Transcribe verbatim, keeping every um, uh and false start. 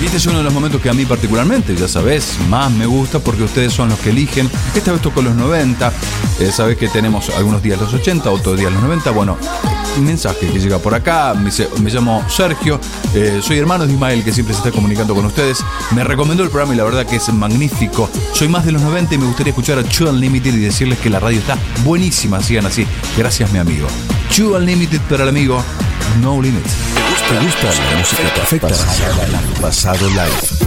Este es uno de los momentos que a mí particularmente, ya sabes, más me gusta porque ustedes son los que eligen. Esta vez tocó los noventa, eh, sabes que tenemos algunos días los ochenta, otros días los noventa. Bueno, un mensaje que llega por acá, me, dice, me llamo Sergio, eh, soy hermano de Ismael que siempre se está comunicando con ustedes. Me recomendó el programa y la verdad que es magnífico. Soy más de los noventa y me gustaría escuchar a Two Unlimited y decirles que la radio está buenísima. Sigan así. Gracias, mi amigo. Two Unlimited para el amigo No Limit. ¿Te gusta la música perfecta? Pasado Live.